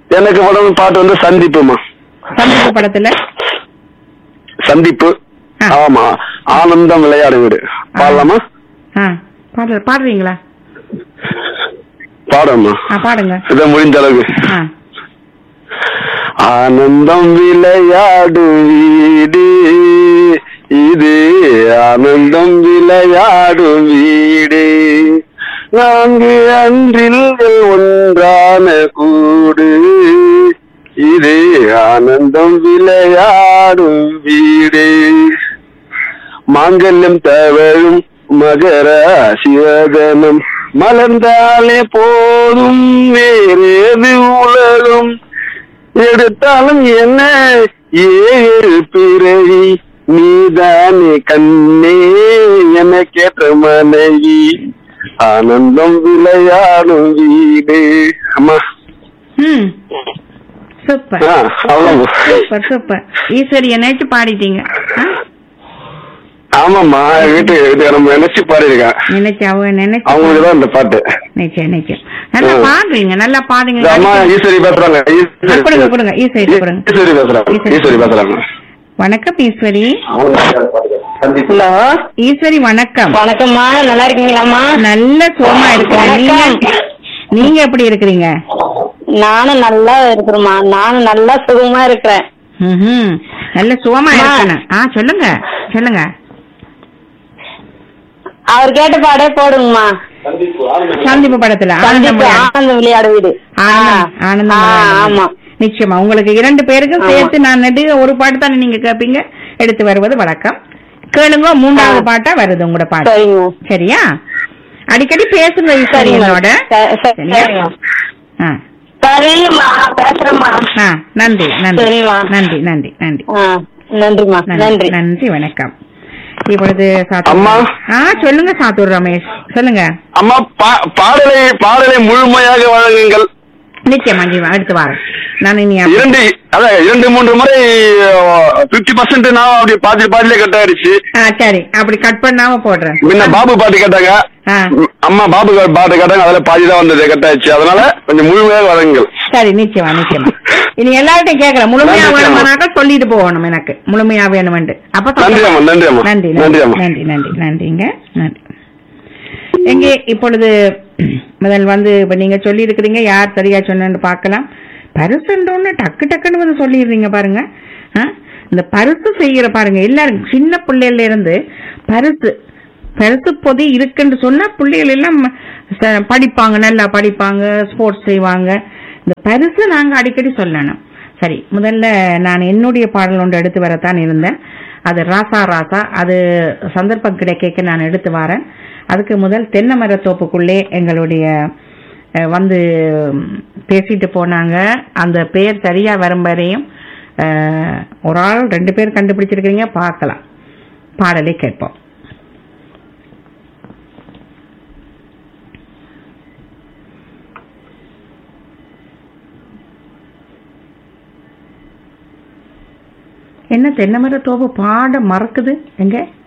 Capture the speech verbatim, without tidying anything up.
எனக்கு படம் பாட்டு வந்து சந்திப்புமா. சந்திப்பு படத்துல சந்திப்பு. ஆமா, ஆனந்தம் விளையாடு வீடு பாடலாமா? பாடு பாடுறீங்களா? பாடமா பாடுங்க இத முடிஞ்ச அளவுக்கு. ஆனந்தம் விளையாடு வீடு இது, ஆனந்தம் விளையாடு வீடு, நான்கு அன்றில்கள் ஒன்றான கூடு, இது ஆனந்தம் விளையாடும் வீடு, மாங்கல்யம் தவழும் மகர சிவகனம் மலர்ந்தாலே போதும் வேறேது உலகம், எடுத்தாலும் என்ன ஏழு பிறவி நீதானே கண்ணே என கேட்ட மனைவி, ஆனந்தம் விளையாடும் வீடு. அம்மா சூப்பர் சூப்பர் சூப்பர். ஈஸ்வரி நினைச்சு பாடிட்டீங்க. ஆமாம்மா, வீட்டு நம்ம நினைச்சு பாடிருக்கேன். நினைச்சு அவங்க நினைச்சு அவங்களுக்கு தான் இந்த பாட்டு. நிச்சயம் நிச்சயம் நல்லா பாடுறீங்க, நல்லா பாடுங்க. அம்மா ஈஸ்வரி பேசுறாங்க. கொடுங்க கொடுங்க ஈஸ்வரி கொடுங்க. ஈஸ்வரி பேசுறாங்க. ஈஸ்வரி பேசுறாங்க. வணக்கம் ஈஸ்வரி. ஹலோ ஈஸ்வரி வணக்கம். வணக்கம்மா, நல்லா இருக்கீங்களாம்மா? நல்ல சுகமா இருக்கேன். நீங்க எப்படி இருக்கிறீங்க? நானும் நல்லா இருக்கிறேம்மா, நானும் நல்லா சுகமா இருக்கிறேன். ம், நல்ல சுகமா இருக்கேன். ஆ சொல்லுங்க சொல்லுங்க. அவர் கேட்ட பாடே போடுங்கம்மா. சந்திப்பு படத்துல ஆனந்த விளையாடு வீடு. ஆனந்தம். ஆமா நிச்சயமா. உங்களுக்கு இரண்டு பேருக்கும் சேர்த்து நான் நடு ஒரு பாட்டு தானே நீங்க கேப்பீங்க, எடுத்து வருவது வழக்கம். கேளுங்க, மூன்றாவது பாட்டா வருது உங்களோட பாட்டு. சரியா? அடிக்கடி பேசுங்க ஈஸ்வரியனோட. நன்றி நன்றி நன்றி நன்றி நன்றி நன்றிமா நன்றி நன்றி வணக்கம். இப்பொழுது சொல்லுங்க சாத்தூர் ரமேஷ், சொல்லுங்க. அம்மா பாடலை பாடலை முழுமையாக வழங்குங்கள். நிச்சயமா அடுத்து வாரம் நான் இரண்டு அதான் இரண்டு மூன்று முறை பிப்டி பர்சன்ட் நான் அப்படி பாதி பாதியிலே கட் ஆயிடுச்சு. சரி, அப்படி கட் பண்ணாம போடுறேன். முன்ன பாபு பாட்டு கேட்டாங்க, அம்மா பாபு பாட்டு கேட்டாங்க, அதுல பாதி தான் வந்தது, கட் ஆயிடுச்சு. அதனால கொஞ்சம் முழுமையாக வழங்குங்கள். சரி, நிச்சயமா நிச்சயமா. இனி எல்லார்ட்டையும் கேட்கலாம், முழுமையா வேணுமானாக்கா சொல்லிட்டு போகணும் எனக்கு, முழுமையா வேணுமெண்டு. அப்ப நன்றி அம்மா. நன்றி அம்மா. நன்றி நன்றி நன்றி நன்றி நன்றிங்க நன்றி. எங்கே இப்பொழுது முதல் வந்து இப்ப நீங்க சொல்லி இருக்கிறீங்க, யார் சரியா சொன்னு பார்க்கலாம். பரிசுன்னு டக்கு டக்குன்னு வந்து சொல்லிடுறீங்க பாருங்க. இந்த பரிசு செய்யற பாருங்க, எல்லாரும் சின்ன பிள்ளைல இருந்து பரிசு பரிசு பொதி இருக்குன்னு சொன்னா பிள்ளைகள் எல்லாம் படிப்பாங்க, நல்லா படிப்பாங்க, ஸ்போர்ட்ஸ் செய்வாங்க. இந்த பரிசு நாங்க அடிக்கடி சொல்லணும். சரி, முதல்ல நான் என்னுடைய பாடல் ஒன்று எடுத்து வரத்தான் இருந்தேன். அது ராசா ராசா, அது சந்தர்ப்பம் கிடைக்க நான் எடுத்து வரேன். அதுக்கு முதல் தென்னை மரத்தோப்புக்குள்ளே எங்களுடைய வந்து பேசிட்டு போனாங்க. அந்த பேர் சரியா வரும் வரையும் ஒரு ஆள் ரெண்டு பேர் கண்டுபிடிச்சிருக்கீங்க, பார்க்கலாம். பாடலை கேட்போம். என்ன தென்னை மரத்தோப்பு பாட மறக்குது எங்க?